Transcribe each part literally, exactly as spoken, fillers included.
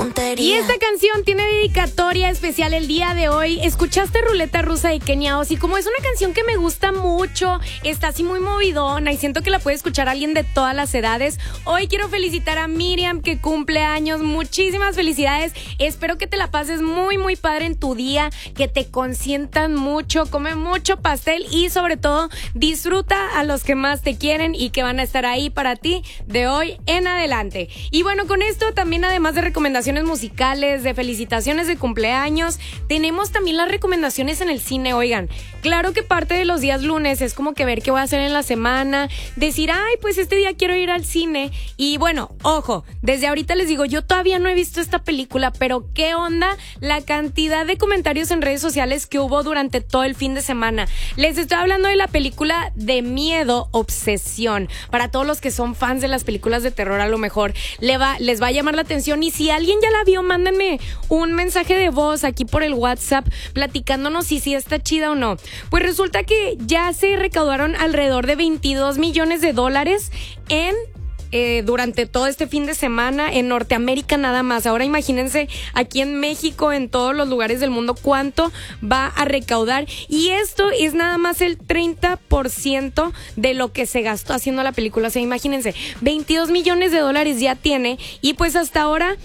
tontería. Y esta canción tiene dedicatoria especial el día de hoy. ¿Escuchaste Ruleta Rusa de Kenia Oz? Y como es una canción que me gusta mucho, está así muy movidona y siento que la puede escuchar alguien de todas las edades. Hoy quiero felicitar a Miriam, que cumple años. Muchísimas felicidades. Espero que te la pases muy, muy padre en tu día, que te consientan mucho, come mucho pastel y sobre todo disfruta a los que más te quieren y que van a estar ahí para ti de hoy en adelante. Y bueno, con esto también, además de recomendaciones musicales, de felicitaciones de cumpleaños, tenemos también las recomendaciones en el cine. Oigan, claro que parte de los días lunes es como que ver qué voy a hacer en la semana, decir, ay, pues este día quiero ir al cine. Y bueno, ojo, desde ahorita les digo, yo todavía no he visto esta película, pero qué onda la cantidad de comentarios en redes sociales que hubo durante todo el fin de semana. Les estoy hablando de la película de miedo, Obsesión. Para todos los que son fans de las películas de terror, a lo mejor le va, les va a llamar la atención. Y si alguien ya la vio, mándenme un mensaje de voz aquí por el WhatsApp platicándonos si sí está chida o no. Pues resulta que ya se recaudaron alrededor de veintidós millones de dólares en Eh, durante todo este fin de semana en Norteamérica nada más. Ahora imagínense aquí en México, en todos los lugares del mundo, cuánto va a recaudar. Y esto es nada más el treinta por ciento de lo que se gastó haciendo la película. O sea, imagínense, veintidós millones de dólares ya tiene. Y pues hasta ahora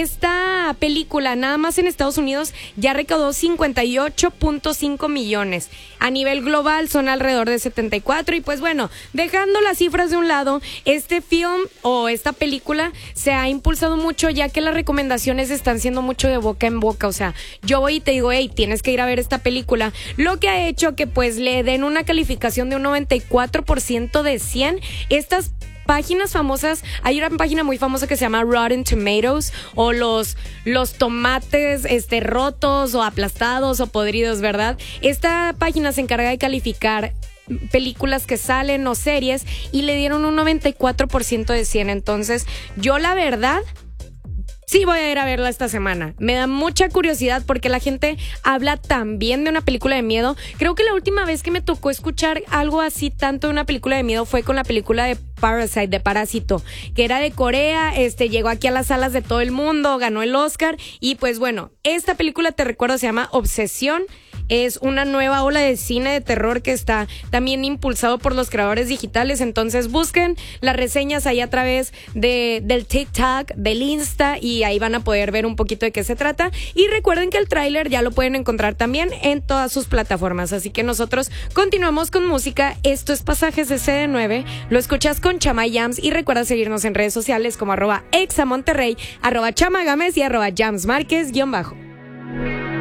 esta película, nada más en Estados Unidos, ya recaudó cincuenta y ocho punto cinco millones. A nivel global son alrededor de setenta y cuatro. Y pues bueno, dejando las cifras de un lado, este film o esta película se ha impulsado mucho, ya que las recomendaciones están siendo mucho de boca en boca. O sea, yo voy y te digo, hey, tienes que ir a ver esta película. Lo que ha hecho que pues le den una calificación de un noventa y cuatro por ciento de cien. Estas páginas famosas, hay una página muy famosa que se llama Rotten Tomatoes, o los, los tomates este, rotos o aplastados o podridos, ¿verdad? Esta página se encarga de calificar películas que salen o series y le dieron un noventa y cuatro por ciento de cien. Entonces, yo la verdad sí voy a ir a verla esta semana. Me da mucha curiosidad porque la gente habla tan bien de una película de miedo. Creo que la última vez que me tocó escuchar algo así tanto de una película de miedo fue con la película de Parasite, de Parásito, que era de Corea, este, llegó aquí a las salas de todo el mundo, ganó el Oscar. Y pues bueno, esta película, te recuerdo, se llama Obsesión. Es una nueva ola de cine de terror que está también impulsado por los creadores digitales. Entonces busquen las reseñas ahí a través de, del TikTok, del Insta, y ahí van a poder ver un poquito de qué se trata. Y recuerden que el tráiler ya lo pueden encontrar también en todas sus plataformas. Así que nosotros continuamos con música. Esto es Pasajes de C D nueve. Lo escuchas con Chama Jams, y recuerda seguirnos en redes sociales como arroba examonterrey, arroba chamagames y arroba jamsmarquez guión bajo.